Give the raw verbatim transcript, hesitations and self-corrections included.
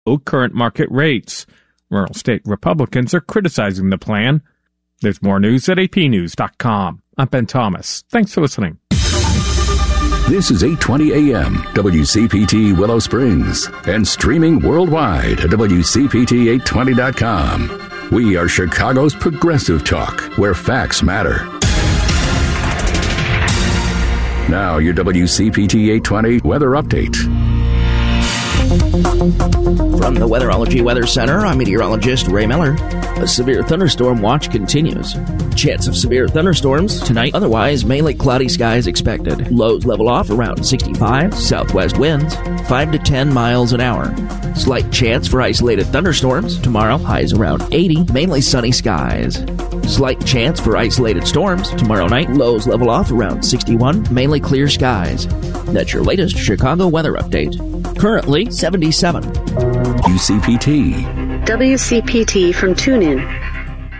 current market rates. Rural state Republicans are criticizing the plan. There's more news at A P news dot com. I'm Ben Thomas. Thanks for listening. This is eight twenty A M, W C P T Willow Springs, and streaming worldwide at W C P T eight twenty dot com. We are Chicago's progressive talk, where facts matter. Now, your W C P T eight twenty weather update. From the Weatherology Weather Center, I'm meteorologist Ray Miller. A severe thunderstorm watch continues. Chance of severe thunderstorms tonight, otherwise mainly cloudy skies expected. Lows level off around sixty-five, southwest winds five to ten miles an hour. Slight chance for isolated thunderstorms tomorrow, highs around eighty, mainly sunny skies. Slight chance for isolated storms tomorrow night, lows level off around sixty-one, mainly clear skies. That's your latest Chicago weather update. Currently seventy-seven. W C P T. W C P T from TuneIn.